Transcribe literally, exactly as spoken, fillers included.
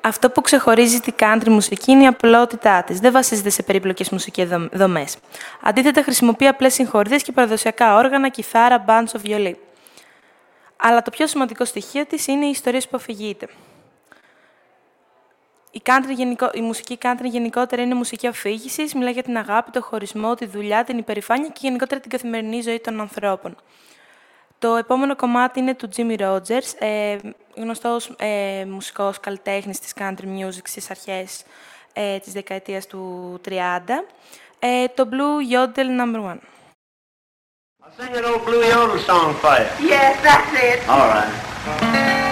Αυτό που ξεχωρίζει την country μουσική είναι η απλότητά της. Δεν βασίζεται σε περίπλοκες μουσικές δομές. Αντίθετα, χρησιμοποιεί απλές συγχωρίδες και παραδοσιακά όργανα, κιθάρα, μπάντσο, βιολί. Αλλά το πιο σημαντικό στοιχείο της είναι οι ιστορίες που αφηγείται. Η, country, γενικο... η μουσική country γενικότερα είναι μουσική αφήγησης, μιλά για την αγάπη, το χωρισμό, τη δουλειά, την υπερηφάνεια και γενικότερα την καθημερινή ζωή των ανθρώπων. Το επόμενο κομμάτι είναι του Jimmie Rogers, ε, γνωστός ε, μουσικός καλλιτέχνης της country music στις αρχές ε, της δεκαετίας του τριάντα, ε, το Blue Yodel νούμερο ένα. I'll sing an old Blue Yodel song for you. Yes, that's it. All right.